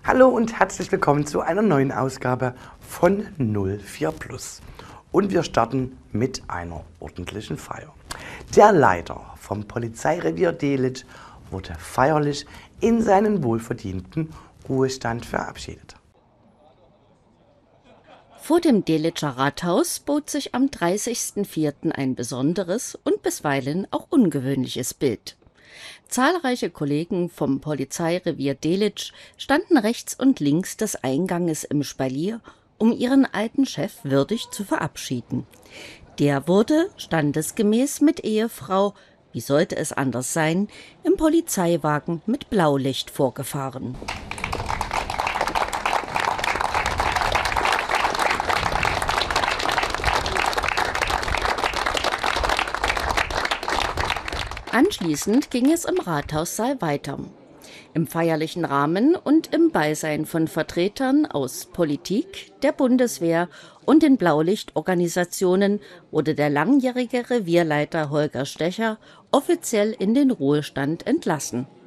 Hallo und herzlich willkommen zu einer neuen Ausgabe von 04 Plus. Und wir starten mit einer ordentlichen Feier. Der Leiter vom Polizeirevier Delitzsch wurde feierlich in seinen wohlverdienten Ruhestand verabschiedet. Vor dem Delitscher Rathaus bot sich am 30.04. ein besonderes und bisweilen auch ungewöhnliches Bild. Zahlreiche Kollegen vom Polizeirevier Delitzsch standen rechts und links des Einganges im Spalier, um ihren alten Chef würdig zu verabschieden. Der wurde standesgemäß mit Ehefrau, wie sollte es anders sein, im Polizeiwagen mit Blaulicht vorgefahren. Anschließend ging es im Rathaussaal weiter. Im feierlichen Rahmen und im Beisein von Vertretern aus Politik, der Bundeswehr und den Blaulichtorganisationen wurde der langjährige Revierleiter Holger Stecher offiziell in den Ruhestand entlassen.